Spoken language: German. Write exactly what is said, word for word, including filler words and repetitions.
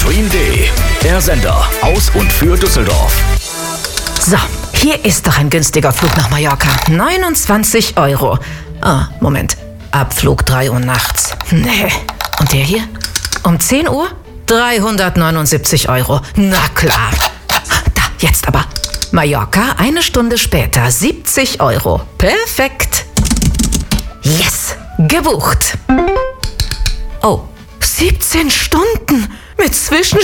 Stream D, der Sender aus und für Düsseldorf. So, hier ist doch ein günstiger Flug nach Mallorca. neunundzwanzig Euro. Ah, Moment. Abflug drei Uhr nachts. Nee. Und der hier? Um zehn Uhr? dreihundertneunundsiebzig Euro. Na klar. Da, jetzt aber. Mallorca, eine Stunde später, siebzig Euro. Perfekt. Yes, gebucht. Oh, siebzehn Stunden mit Zwischenstopp.